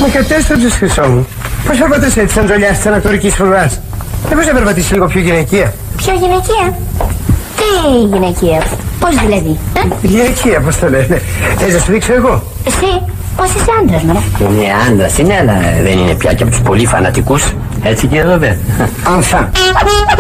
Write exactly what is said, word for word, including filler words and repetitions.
Με κατέστρεψες, Χρυσό μου. Πώς περπατάς έτσι σαν τζολιά της ανακτορικής φρουράς? Δεν μπορείς να περπατήσεις λίγο πιο γυναικεία? Πιο γυναικεία? Τι γυναικεία? Πώς δηλαδή? Ε? Γυναικεία, πώς το λένε. Θες να σου δείξω εγώ? Εσύ, πώς είσαι άντρας, μωρέ. Είναι άντρας, είναι, αλλά δεν είναι πια και από τους πολύ φανατικούς. Έτσι, κύριε Ρόβερ? Enfin.